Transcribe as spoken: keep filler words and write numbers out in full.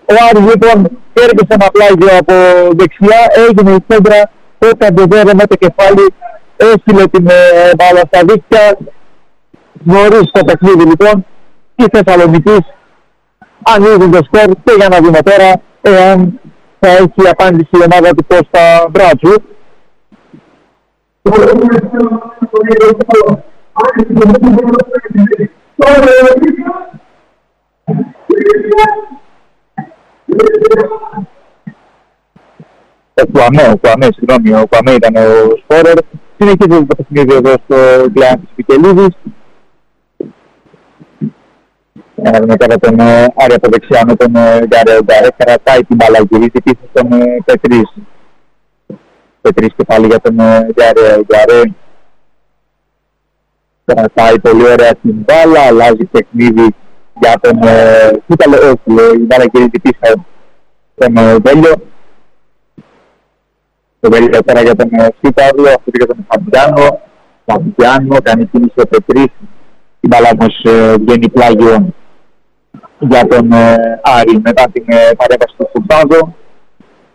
Ο Άρης λοιπόν έρχεται ένα πλάγιο από δεξιά, έγινε η σέντρα, το Καντεβέρο με το κεφάλι, έστειλε την ε, μπάλα στα δίκτυα. Νωρίς το παιχνίδι λοιπόν, η Θεσσαλονικής ανοίγουν το σκορ και για να δούμε τώρα εάν θα έχει απάντηση η ομάδα του Κώστα Μπράτσου. Ο Κουαμέ, ο Κουαμέ, συγγνώμη, ο Κουαμέ ήταν ο σκόρερ. Συνεχίζει το παιχνίδι εδώ στο Κλεάν της Πικελίδης. Για να δούμε τώρα τον Άρη από δεξιά με τον Γκάρε. Ο Γκάρε κρατάει την μπάλα, γυρίζει πίσω στον Πετρίς. Πετρίς και πάλι για τον Γκάρε. Ο Γκάρε κρατάει πολύ ωραία την μπάλα, αλλάζει παιχνίδι για τον Κούταλο. Όχι, η μπάλα γυρίζει πίσω τον Βέλιο. Το Βέλιο τώρα για τον Σίταβλο, αυτό για τον Φαμπιάνο. Φαμπιάνο κάνει κίνηση ο Πετρίς. Η μπάλα όμως βγαίνει πλάγιο για τον ε, Άρη μετά την ε, παρέμβαση του Φουρτάδο.